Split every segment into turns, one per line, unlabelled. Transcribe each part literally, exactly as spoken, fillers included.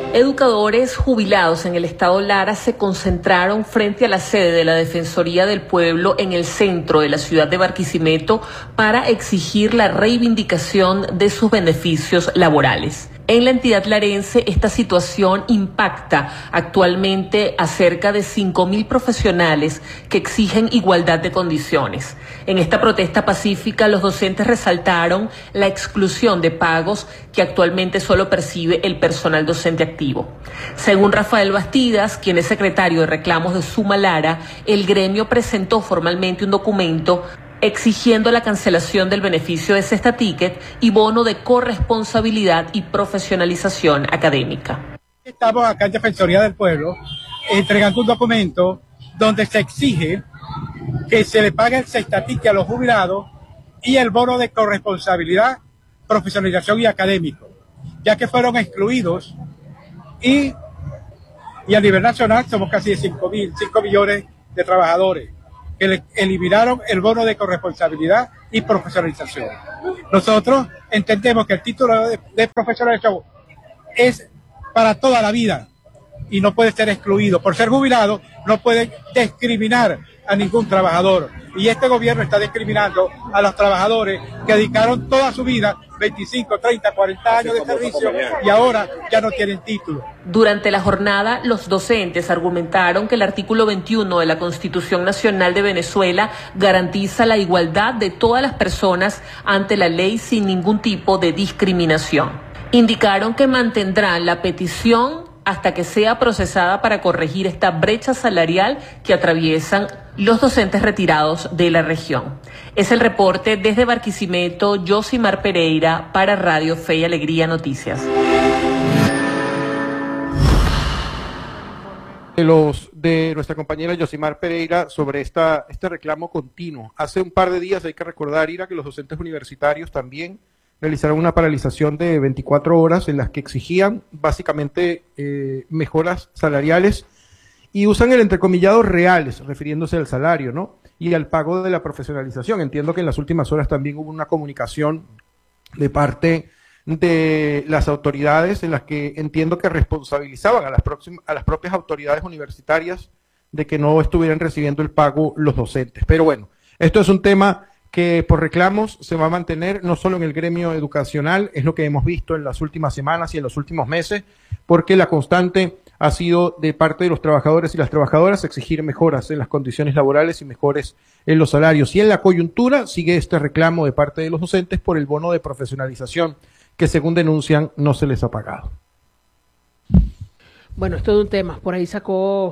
Educadores jubilados en el estado Lara se concentraron frente a la sede de la Defensoría del Pueblo en el centro de la ciudad de Barquisimeto para exigir la reivindicación de sus beneficios laborales. En la entidad larense, esta situación impacta actualmente a cerca de cinco mil profesionales que exigen igualdad de condiciones. En esta protesta pacífica, los docentes resaltaron la exclusión de pagos que actualmente solo percibe el personal docente activo. Según Rafael Bastidas, quien es secretario de reclamos de Suma Lara, el gremio presentó formalmente un documento exigiendo la cancelación del beneficio de Cesta Ticket y bono de corresponsabilidad y profesionalización académica.
Estamos acá en Defensoría del Pueblo entregando un documento donde se exige que se le pague el Cesta Ticket a los jubilados y el bono de corresponsabilidad, profesionalización y académico, ya que fueron excluidos y, y a nivel nacional somos casi cinco millones de trabajadores que le eliminaron el bono de corresponsabilidad y profesionalización. Nosotros entendemos que el título de, de profesionalización es para toda la vida y no puede ser excluido. Por ser jubilado no puede discriminar a ningún trabajador. Y este gobierno está discriminando a los trabajadores que dedicaron toda su vida, veinticinco, treinta, cuarenta años de servicio, y ahora ya no tienen título.
Durante la jornada, los docentes argumentaron que el artículo veintiuno de la Constitución Nacional de Venezuela garantiza la igualdad de todas las personas ante la ley sin ningún tipo de discriminación. Indicaron que mantendrán la petición hasta que sea procesada para corregir esta brecha salarial que atraviesan los docentes retirados de la región. Es el reporte desde Barquisimeto, Yosimar Pereira, para Radio Fe y Alegría Noticias.
De, los, de nuestra compañera Yosimar Pereira sobre esta, este reclamo continuo. Hace un par de días, hay que recordar, Ira, que los docentes universitarios también realizaron una paralización de veinticuatro horas en las que exigían básicamente eh, mejoras salariales y usan el entrecomillado reales, refiriéndose al salario, ¿no? Y al pago de la profesionalización. Entiendo que en las últimas horas también hubo una comunicación de parte de las autoridades en las que entiendo que responsabilizaban a las, próximas, a las propias autoridades universitarias de que no estuvieran recibiendo el pago los docentes. Pero bueno, esto es un tema que por reclamos se va a mantener no solo en el gremio educacional, es lo que hemos visto en las últimas semanas y en los últimos meses, porque la constante ha sido de parte de los trabajadores y las trabajadoras exigir mejoras en las condiciones laborales y mejores en los salarios. Y en la coyuntura sigue este reclamo de parte de los docentes por el bono de profesionalización, que según denuncian no se les ha pagado.
Bueno, esto es un tema. Por ahí sacó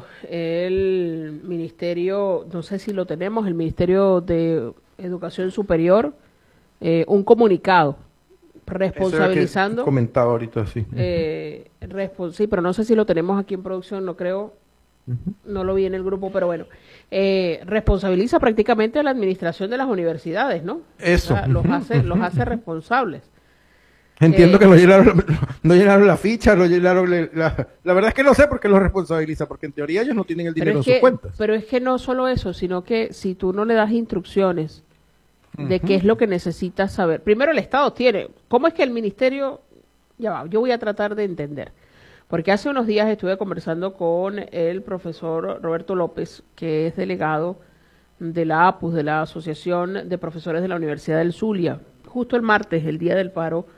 el ministerio, no sé si lo tenemos, el Ministerio de Educación Superior, eh, un comunicado responsabilizando.
Comentaba ahorita, sí.
Eh, sí, pero no sé si lo tenemos aquí en producción, no creo, uh-huh. No lo vi en el grupo, pero bueno. Eh, responsabiliza prácticamente a la administración de las universidades, ¿no?
Eso.
O sea, los hace, los hace responsables.
Entiendo
eh,
que no llenaron, no llenaron la ficha, no llenaron la, la verdad es que no sé por qué los responsabiliza, porque en teoría ellos no tienen el dinero en sus cuentas.
Pero es que no solo eso, sino que si tú no le das instrucciones de uh-huh. qué es lo que necesitas saber. Primero el Estado tiene, ¿cómo es que el ministerio? Ya va, yo voy a tratar de entender, porque hace unos días estuve conversando con el profesor Roberto López, que es delegado de la A P U S, de la Asociación de Profesores de la Universidad del Zulia. Justo el martes, el día del paro,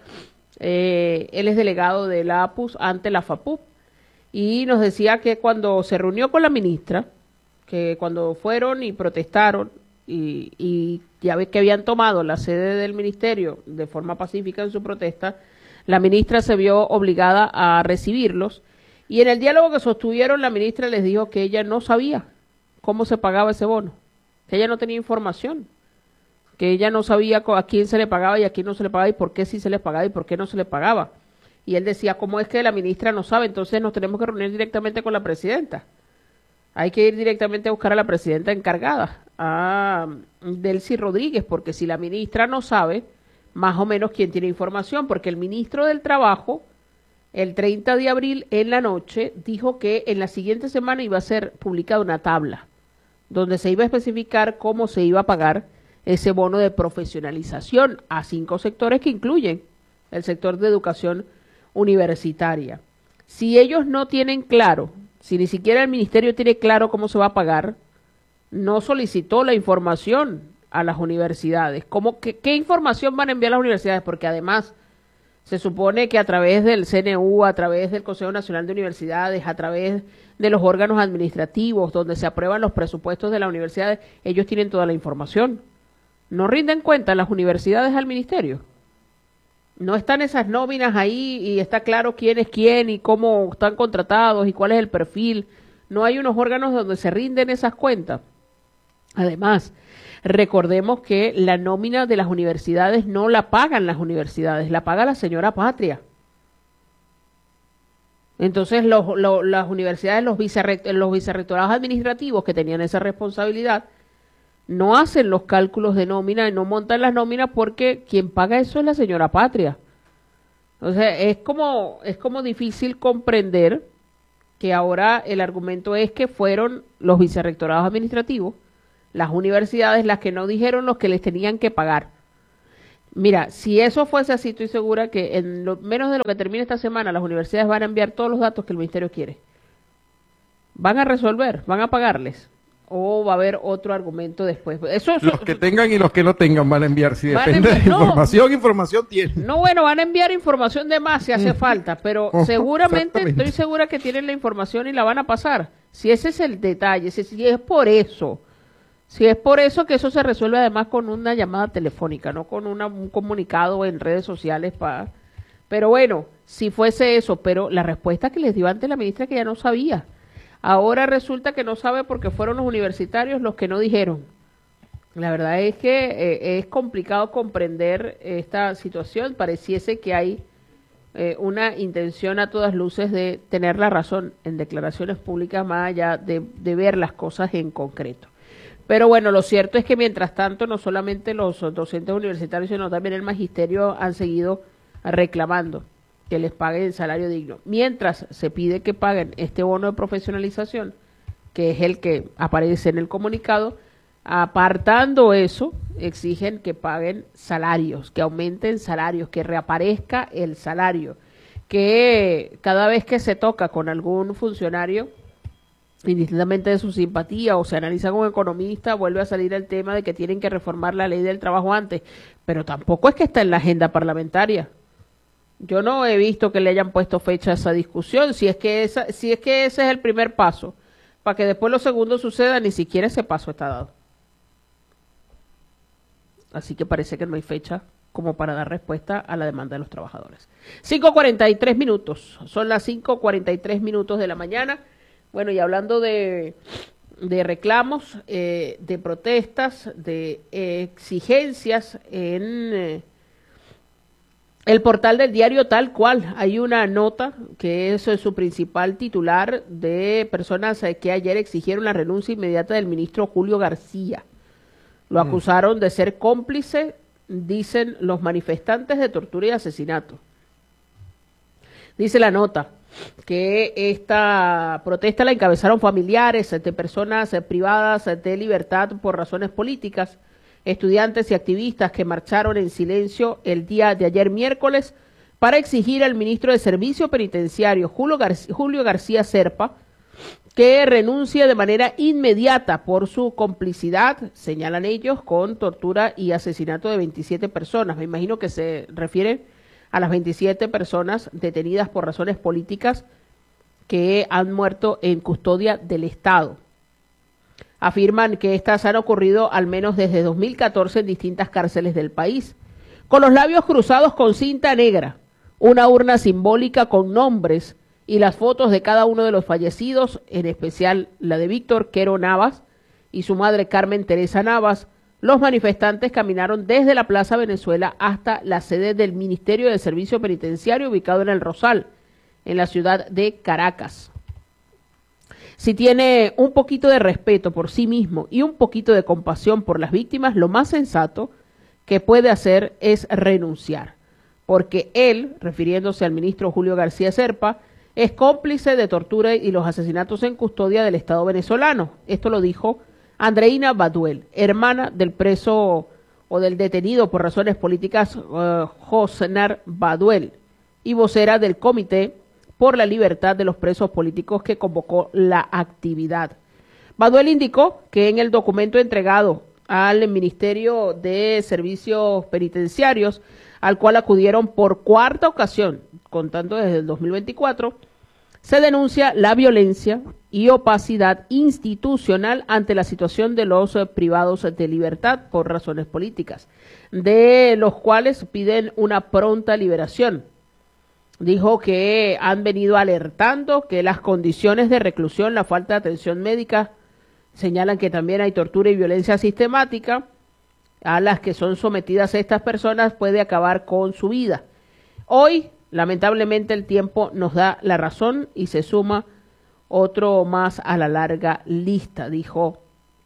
eh, él es delegado de la A P U S ante la FAPUP, y nos decía que cuando se reunió con la ministra, que cuando fueron y protestaron, y, y ya ves que habían tomado la sede del ministerio de forma pacífica en su protesta, la ministra se vio obligada a recibirlos, y en el diálogo que sostuvieron, la ministra les dijo que ella no sabía cómo se pagaba ese bono, que ella no tenía información, que ella no sabía a quién se le pagaba y a quién no se le pagaba y por qué sí se le pagaba y por qué no se le pagaba. Y él decía, ¿cómo es que la ministra no sabe? Entonces nos tenemos que reunir directamente con la presidenta. Hay que ir directamente a buscar a la presidenta encargada, a Delcy Rodríguez, porque si la ministra no sabe, más o menos quién tiene información, porque el ministro del Trabajo, el treinta de abril en la noche, dijo que en la siguiente semana iba a ser publicada una tabla, donde se iba a especificar cómo se iba a pagar ese bono de profesionalización a cinco sectores que incluyen el sector de educación universitaria. Si ellos no tienen claro, si ni siquiera el ministerio tiene claro cómo se va a pagar, no solicitó la información a las universidades. ¿Cómo, qué, qué información van a enviar las universidades? Porque además se supone que a través del C N U, a través del Consejo Nacional de Universidades, a través de los órganos administrativos donde se aprueban los presupuestos de las universidades, ellos tienen toda la información. ¿No rinden cuenta las universidades al ministerio? No están esas nóminas ahí y está claro quién es quién y cómo están contratados y cuál es el perfil. No hay unos órganos donde se rinden esas cuentas. Además, recordemos que la nómina de las universidades no la pagan las universidades, la paga la señora Patria. Entonces, los, los, las universidades, los, vicerrect, los vicerrectorados administrativos que tenían esa responsabilidad, no hacen los cálculos de nómina y no montan las nóminas porque quien paga eso es la señora Patria. Entonces, es como, es como difícil comprender que ahora el argumento es que fueron los vicerrectorados administrativos, las universidades, las que no dijeron los que les tenían que pagar. Mira, si eso fuese así, estoy segura que en lo, menos de lo que termine esta semana, las universidades van a enviar todos los datos que el ministerio quiere. Van a resolver, van a pagarles. O va a haber otro argumento después. Eso, eso,
los que tengan y los que no tengan van a enviar, si
van
depende
enviar,
de la
no,
información, información tienen.
No, bueno, van a enviar información de más si hace falta, pero
Oh,
seguramente,
exactamente.
estoy segura que tienen la información y la van a pasar. Si ese es el detalle, si, si es por eso, si es por eso que eso se resuelve además con una llamada telefónica, no con una, un comunicado en redes sociales. Pa... Pero bueno, si fuese eso, pero la respuesta que les dio antes la ministra que ya no sabía. Ahora resulta que no sabe porque fueron los universitarios los que no dijeron. La verdad es que eh, es complicado comprender esta situación. Pareciese que hay eh, una intención a todas luces de tener la razón en declaraciones públicas más allá de, de ver las cosas en concreto. Pero bueno, lo cierto es que mientras tanto no solamente los docentes universitarios, sino también el magisterio han seguido reclamando que les paguen el salario digno. Mientras se pide que paguen este bono de profesionalización, que es el que aparece en el comunicado, apartando eso, exigen que paguen salarios, que aumenten salarios, que reaparezca el salario, que cada vez que se toca con algún funcionario, indistintamente de su simpatía o se analiza como economista, vuelve a salir el tema de que tienen que reformar la ley del trabajo antes, pero tampoco es que está en la agenda parlamentaria. Yo no he visto que le hayan puesto fecha a esa discusión. Si es que esa, si es que ese es el primer paso, para que después lo segundo suceda, ni siquiera ese paso está dado. Así que parece que no hay fecha como para dar respuesta a la demanda de los trabajadores. cinco cuarenta y tres minutos, son las cinco cuarenta y tres minutos de la mañana. Bueno, y hablando de, de reclamos, eh, de protestas, de eh, exigencias en... Eh, el portal del diario Tal Cual, hay una nota que es su principal titular de personas que ayer exigieron la renuncia inmediata del ministro Julio García. Lo acusaron de ser cómplice, dicen los manifestantes, de tortura y asesinato. Dice la nota que esta protesta la encabezaron familiares de personas privadas de libertad por razones políticas, estudiantes y activistas que marcharon en silencio el día de ayer miércoles para exigir al ministro de Servicio Penitenciario, Julio García, Julio García Serpa, que renuncie de manera inmediata por su complicidad, señalan ellos, con tortura y asesinato de veintisiete personas. Me imagino que se refieren a las veintisiete personas detenidas por razones políticas que han muerto en custodia del Estado. Afirman que estas han ocurrido al menos desde dos mil catorce en distintas cárceles del país. Con los labios cruzados con cinta negra, una urna simbólica con nombres y las fotos de cada uno de los fallecidos, en especial la de Víctor Quero Navas y su madre Carmen Teresa Navas, los manifestantes caminaron desde la Plaza Venezuela hasta la sede del Ministerio de Servicio Penitenciario ubicado en El Rosal, en la ciudad de Caracas. Si tiene un poquito de respeto por sí mismo y un poquito de compasión por las víctimas, lo más sensato que puede hacer es renunciar, porque él, refiriéndose al ministro Julio García Serpa, es cómplice de tortura y los asesinatos en custodia del Estado venezolano. Esto lo dijo Andreina Baduel, hermana del preso o del detenido por razones políticas uh, Josnar Baduel y vocera del Comité por la libertad de los presos políticos que convocó la actividad. Baduel indicó que en el documento entregado al Ministerio de Servicios Penitenciarios, al cual acudieron por cuarta ocasión, contando desde el dos mil veinticuatro, se denuncia la violencia y opacidad institucional ante la situación de los eh, privados de libertad por razones políticas, de los cuales piden una pronta liberación. Dijo que han venido alertando que las condiciones de reclusión, la falta de atención médica, señalan que también hay tortura y violencia sistemática a las que son sometidas estas personas, puede acabar con su vida. Hoy, lamentablemente, el tiempo nos da la razón y se suma otro más a la larga lista, dijo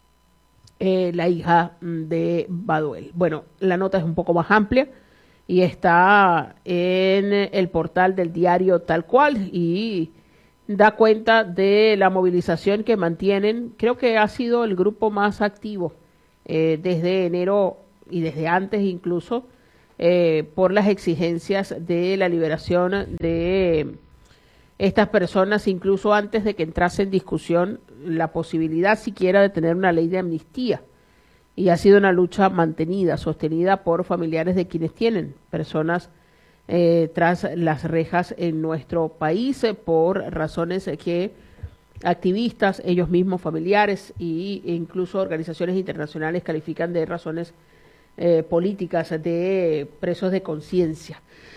eh, la hija de Baduel. Bueno, la nota es un poco más amplia y está en el portal del diario Tal Cual y da cuenta de la movilización que mantienen. Creo que ha sido el grupo más activo eh, desde enero y desde antes incluso, eh, por las exigencias de la liberación de estas personas, incluso antes de que entrase en discusión la posibilidad siquiera de tener una ley de amnistía. Y ha sido una lucha mantenida, sostenida por familiares de quienes tienen personas eh, tras las rejas en nuestro país, eh, por razones que activistas, ellos mismos familiares e incluso organizaciones internacionales califican de razones eh, políticas de presos de conciencia.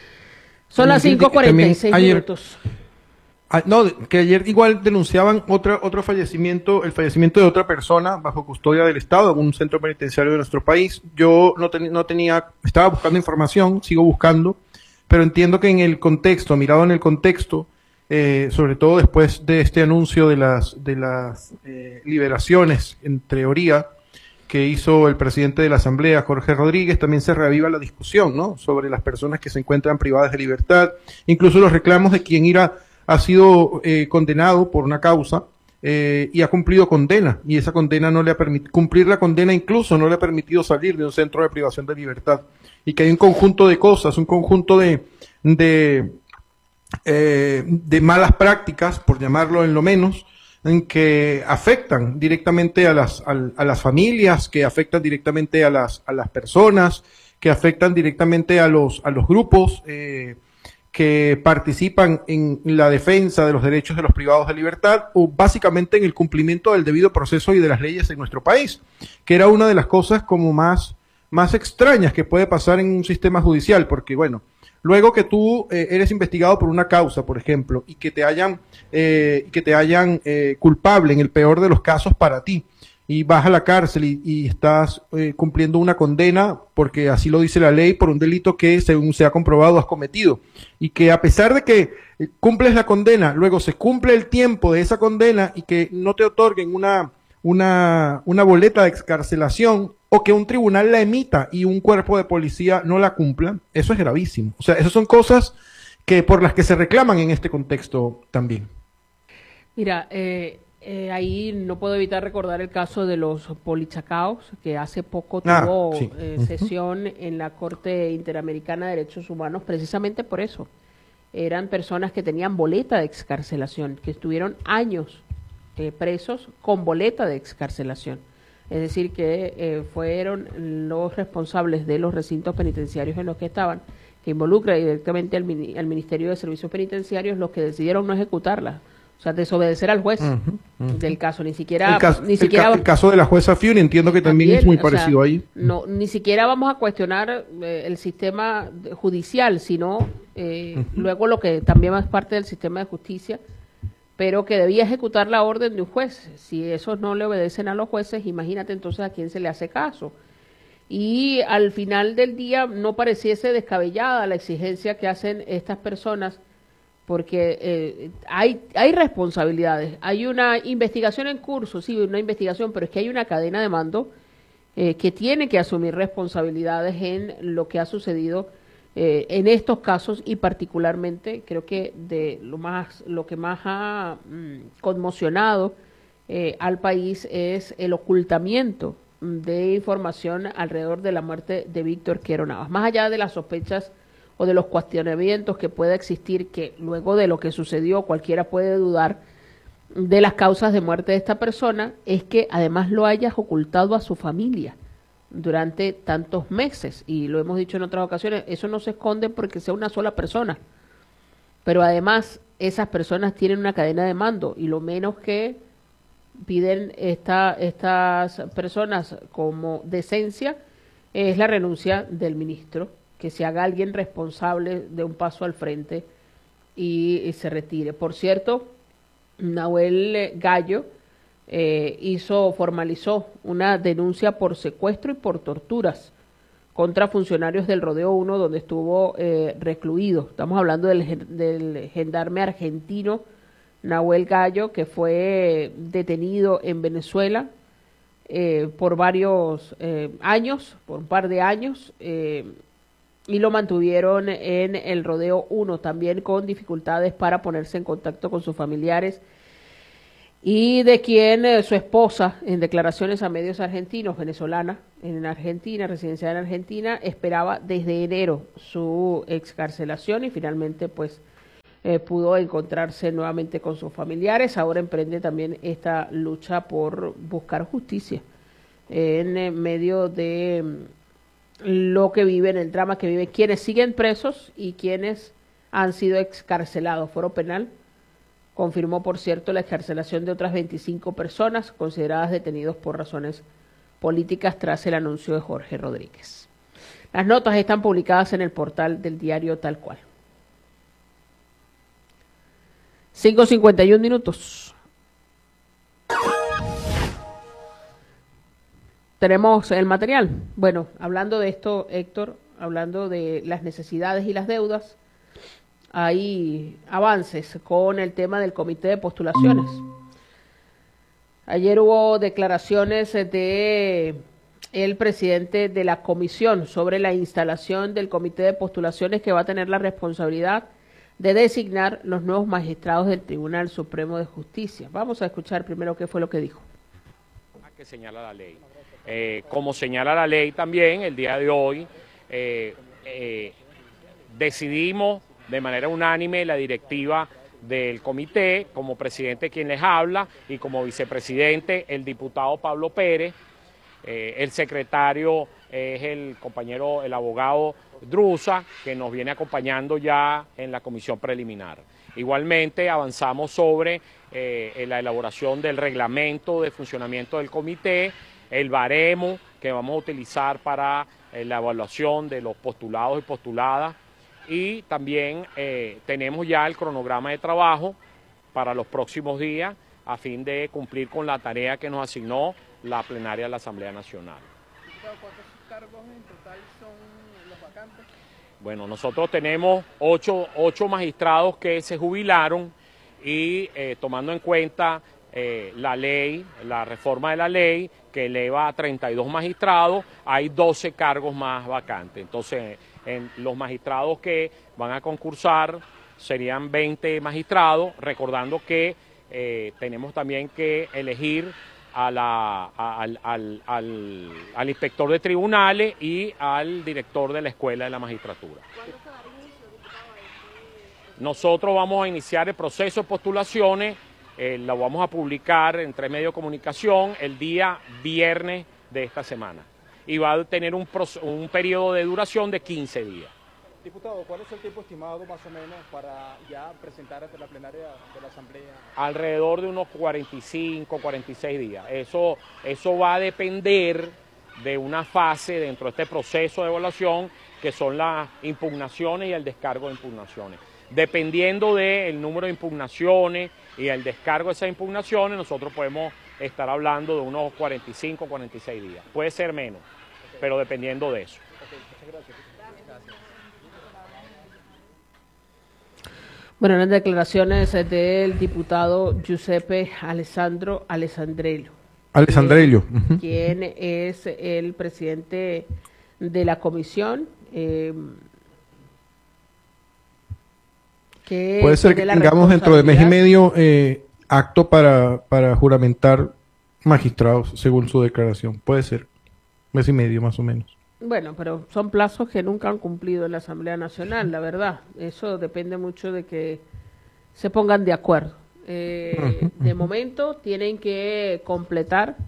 Son las cinco cuarenta y seis minutos.
Ah, no, que ayer igual denunciaban otra, otro fallecimiento, el fallecimiento de otra persona bajo custodia del Estado en un centro penitenciario de nuestro país. Yo no, ten, no tenía, estaba buscando información, sigo buscando, pero entiendo que en el contexto, mirado en el contexto, eh, sobre todo después de este anuncio de las, de las eh, liberaciones, en teoría, que hizo el presidente de la Asamblea, Jorge Rodríguez, también se reaviva la discusión, ¿no?, sobre las personas que se encuentran privadas de libertad, incluso los reclamos de quien irá ha sido eh, condenado por una causa eh, y ha cumplido condena, y esa condena no le ha permitido, cumplir la condena incluso no le ha permitido salir de un centro de privación de libertad, y que hay un conjunto de cosas, un conjunto de, de, eh, de malas prácticas, por llamarlo en lo menos, en que afectan directamente a las, a, a las familias, que afectan directamente a las, a las personas, que afectan directamente a los, a los grupos, eh, que participan en la defensa de los derechos de los privados de libertad, o básicamente en el cumplimiento del debido proceso y de las leyes en nuestro país, que era una de las cosas como más, más extrañas que puede pasar en un sistema judicial, porque bueno, luego que tú eh, eres investigado por una causa, por ejemplo, y que te hayan, eh, que te hayan eh, culpable en el peor de los casos para ti, y vas a la cárcel y, y estás eh, cumpliendo una condena, porque así lo dice la ley, por un delito que según se ha comprobado has cometido, y que a pesar de que eh, cumples la condena, luego se cumple el tiempo de esa condena y que no te otorguen una, una, una boleta de excarcelación, o que un tribunal la emita y un cuerpo de policía no la cumpla, eso es gravísimo. O sea, esas son cosas que por las que se reclaman en este contexto también.
Mira, eh... Eh, ahí no puedo evitar recordar el caso de los polichacaos, que hace poco
ah,
tuvo
sí.
eh, sesión en la Corte Interamericana de Derechos Humanos, precisamente por eso. Eran personas que tenían boleta de excarcelación, que estuvieron años eh, presos con boleta de excarcelación. Es decir, que eh, fueron los responsables de los recintos penitenciarios en los que estaban, que involucra directamente al, al Ministerio de Servicios Penitenciarios, los que decidieron no ejecutarla. O sea, desobedecer al juez uh-huh, uh-huh. del caso, ni siquiera...
El caso,
ni siquiera
el, ca el caso de la jueza Fiori entiendo que también, también es muy parecido
sea,
ahí.
No, ni siquiera vamos a cuestionar eh, el sistema judicial, sino eh, uh-huh. luego lo que también es parte del sistema de justicia, pero que debía ejecutar la orden de un juez. Si esos no le obedecen a los jueces, imagínate entonces a quién se le hace caso. Y al final del día no pareciese descabellada la exigencia que hacen estas personas, porque eh, hay, hay responsabilidades, hay una investigación en curso, sí, una investigación, pero es que hay una cadena de mando eh, que tiene que asumir responsabilidades en lo que ha sucedido eh, en estos casos, y particularmente creo que de lo más, lo que más ha mm, conmocionado eh, al país es el ocultamiento de información alrededor de la muerte de Víctor Quero Navas, más allá de las sospechas o de los cuestionamientos que pueda existir, que luego de lo que sucedió cualquiera puede dudar de las causas de muerte de esta persona, es que además lo hayas ocultado a su familia durante tantos meses, y lo hemos dicho en otras ocasiones, eso no se esconde porque sea una sola persona, pero además esas personas tienen una cadena de mando, y lo menos que piden esta, estas personas como decencia es la renuncia del ministro, que se haga alguien responsable de un paso al frente y, y se retire. Por cierto, Nahuel Gallo eh, hizo, formalizó una denuncia por secuestro y por torturas contra funcionarios del Rodeo uno, donde estuvo eh, recluido. Estamos hablando del, del gendarme argentino Nahuel Gallo, que fue detenido en Venezuela eh, por varios eh, años, por un par de años, eh, y lo mantuvieron en el Rodeo uno, también con dificultades para ponerse en contacto con sus familiares, y de quien eh, su esposa, en declaraciones a medios argentinos, venezolana, en Argentina, residenciada en Argentina, esperaba desde enero su excarcelación, y finalmente pues eh, pudo encontrarse nuevamente con sus familiares. Ahora emprende también esta lucha por buscar justicia en eh, medio de lo que viven, el drama que viven quienes siguen presos y quienes han sido excarcelados. Foro Penal confirmó, por cierto, la excarcelación de otras veinticinco personas consideradas detenidos por razones políticas tras el anuncio de Jorge Rodríguez. Las notas están publicadas en el portal del diario Tal Cual. cinco cincuenta y uno minutos. Tenemos el material. Bueno, hablando de esto, Héctor, hablando de las necesidades y las deudas, hay avances con el tema del comité de postulaciones. Ayer hubo declaraciones de el presidente de la comisión sobre la instalación del comité de postulaciones, que va a tener la responsabilidad de designar los nuevos magistrados del Tribunal Supremo de Justicia. Vamos a escuchar primero qué fue lo que dijo.
Que señala la ley. Eh, como señala la ley también, el día de hoy eh, eh, decidimos de manera unánime la directiva del comité, como presidente quien les habla, y como vicepresidente el diputado Pablo Pérez, eh, el secretario es el compañero, el abogado Drusa, que nos viene acompañando ya en la comisión preliminar. Igualmente avanzamos sobre eh, la elaboración del reglamento de funcionamiento del comité, el baremo que vamos a utilizar para eh, la evaluación de los postulados y postuladas, y también eh, tenemos ya el cronograma de trabajo para los próximos días a fin de cumplir con la tarea que nos asignó la plenaria de la Asamblea Nacional.
¿Cuántos cargos en total son los vacantes?
Bueno, nosotros tenemos ocho, ocho magistrados que se jubilaron y eh, tomando en cuenta eh, la ley, la reforma de la ley que eleva a treinta y dos magistrados, hay doce cargos más vacantes. Entonces, en los magistrados que van a concursar serían veinte magistrados, recordando que eh, tenemos también que elegir a la, a, al, al, al, al inspector de tribunales y al director de la Escuela de la Magistratura.
¿Cuándo se dará inicio, diputado, a este proceso?
Nosotros vamos a iniciar el proceso de postulaciones, eh, lo vamos a publicar en tres medios de comunicación el día viernes de esta semana y va a tener un, un periodo de duración de quince días.
Diputado, ¿cuál es el tiempo estimado más o menos para ya presentar ante la plenaria de la Asamblea?
Alrededor de unos cuarenta y cinco, cuarenta y seis días. Eso, eso va a depender de una fase dentro de este proceso de evaluación que son las impugnaciones y el descargo de impugnaciones. Dependiendo del número de impugnaciones y el descargo de esas impugnaciones, nosotros podemos estar hablando de unos cuarenta y cinco, cuarenta y seis días. Puede ser menos, okay, pero dependiendo de eso.
Okay, muchas gracias. Gracias.
Bueno, las declaraciones del diputado Giuseppe Alessandro Alessandrello.
Alessandrello.
Eh, quien es el presidente de la comisión. Eh, que
Puede ser que tengamos dentro de mes y medio eh, acto para, para juramentar magistrados, según su declaración. Puede ser. Mes y medio, más o menos.
Bueno, pero son plazos que nunca han cumplido en la Asamblea Nacional, la verdad. Eso depende mucho de que se pongan de acuerdo. Eh, de momento tienen que completar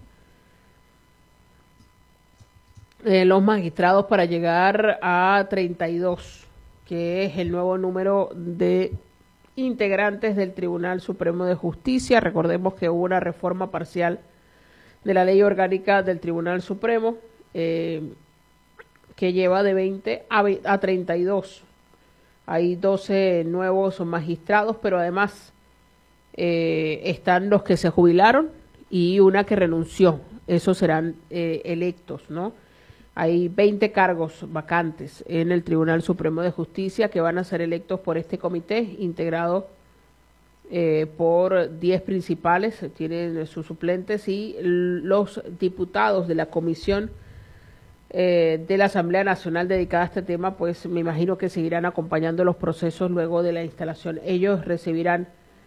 eh, los magistrados para llegar a treinta y dos, que es el nuevo número de integrantes del Tribunal Supremo de Justicia. Recordemos que hubo una reforma parcial de la ley orgánica del Tribunal Supremo, eh, que lleva de veinte a treinta y dos. Hay doce nuevos magistrados, pero además eh, están los que se jubilaron y una que renunció. Esos serán eh, electos, ¿no? Hay veinte cargos vacantes en el Tribunal Supremo de Justicia que van a ser electos por este comité, integrado eh, por diez principales, tienen sus suplentes, y los diputados de la comisión Eh, de la Asamblea Nacional dedicada a este tema, pues me imagino que seguirán acompañando los procesos luego de la instalación. Ellos recibirán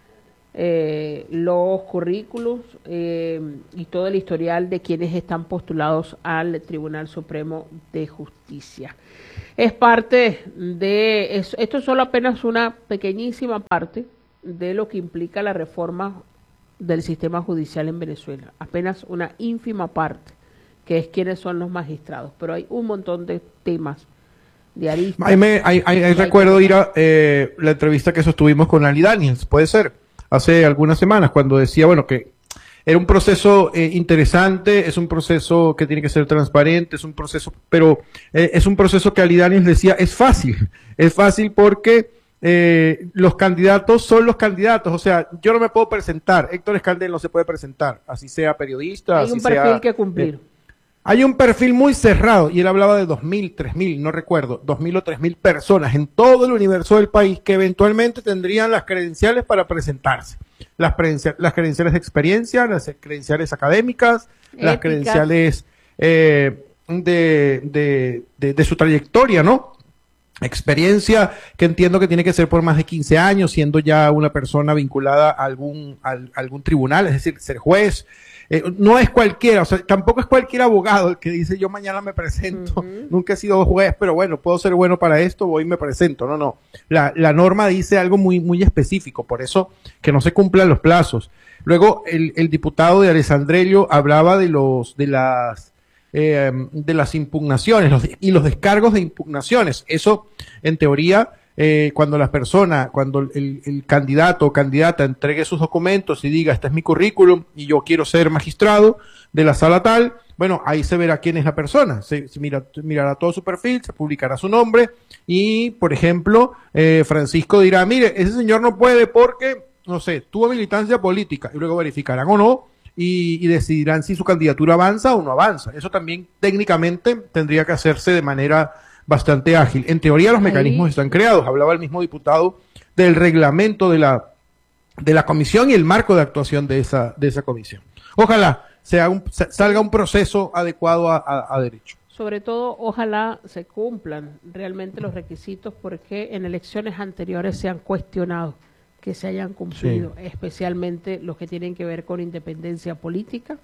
eh, los currículos eh, y todo el historial de quienes están postulados al Tribunal Supremo de Justicia. Es parte de, es, esto es solo apenas una pequeñísima parte de lo que implica la reforma del sistema judicial en Venezuela, apenas una ínfima parte, que es quiénes son los magistrados, pero hay un montón de temas de aristas.
Ahí, me, ahí, ahí, ahí recuerdo ir a eh, la entrevista que sostuvimos con Ali Daniels, puede ser, hace algunas semanas, cuando decía, bueno, que era un proceso eh, interesante, es un proceso que tiene que ser transparente, es un proceso, pero eh, es un proceso que Ali Daniels decía, es fácil, es fácil porque eh, los candidatos son los candidatos, o sea, yo no me puedo presentar, Héctor Escandel no se puede presentar, así sea periodista,
hay
así
un perfil
sea,
que cumplir.
Eh, Hay un perfil muy cerrado, y él hablaba de dos mil, tres mil, no recuerdo, dos mil o tres mil personas en todo el universo del país que eventualmente tendrían las credenciales para presentarse. Las, las credenciales de experiencia, las credenciales académicas, Éticas. Las credenciales eh, de, de, de, de su trayectoria, ¿no? Experiencia que entiendo que tiene que ser por más de quince años, siendo ya una persona vinculada a algún, a, a algún tribunal, es decir, ser juez. Eh, no es cualquiera, o sea, tampoco es cualquier abogado el que dice yo mañana me presento, uh-huh. Nunca he sido juez, pero bueno, puedo ser bueno para esto, voy y me presento. No, no, la, la norma dice algo muy, muy específico, por eso que no se cumplan los plazos. Luego, el, el diputado de Alessandrello hablaba de los, de las, eh, de las impugnaciones los, y los descargos de impugnaciones. Eso, en teoría, Eh, cuando la persona, cuando el, el candidato o candidata entregue sus documentos y diga, este es mi currículum y yo quiero ser magistrado de la sala tal, bueno, ahí se verá quién es la persona, se, se mira, mirará todo su perfil, se publicará su nombre y, por ejemplo, eh, Francisco dirá, mire, ese señor no puede porque, no sé, tuvo militancia política, y luego verificarán o no y, y decidirán si su candidatura avanza o no avanza. Eso también técnicamente tendría que hacerse de manera bastante ágil. En teoría los mecanismos están creados. Hablaba el mismo diputado del reglamento de la de la comisión y el marco de actuación de esa de esa comisión. Ojalá sea un, salga un proceso adecuado a, a, a derecho.
Sobre todo, ojalá se cumplan realmente los requisitos, porque en elecciones anteriores se han cuestionado que se hayan cumplido, sí. Especialmente los que tienen que ver con independencia política,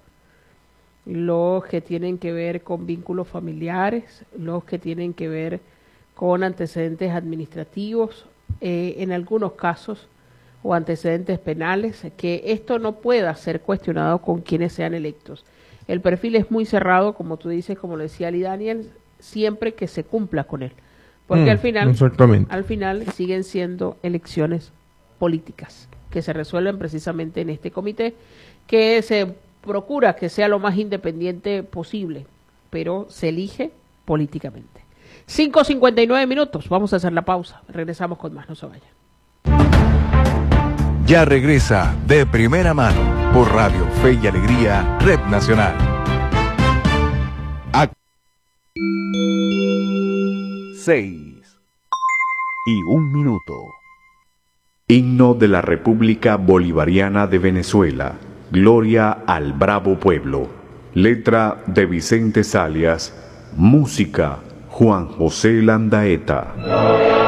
los que tienen que ver con vínculos familiares, los que tienen que ver con antecedentes administrativos, eh, en algunos casos, o antecedentes penales, que esto no pueda ser cuestionado con quienes sean electos. El perfil es muy cerrado, como tú dices, como lo decía Ali Daniel, siempre que se cumpla con él, porque mm, al final, al final siguen siendo elecciones políticas, que se resuelven precisamente en este comité, que se procura que sea lo más independiente posible, pero se elige políticamente. cinco cincuenta y nueve minutos, vamos a hacer la pausa, regresamos con más, no se vayan.
Ya regresa De Primera Mano por Radio Fe y Alegría, Red Nacional. A seis y un minuto. Himno de la República Bolivariana de Venezuela. Gloria al bravo pueblo. Letra de Vicente Salias. Música Juan José Landaeta.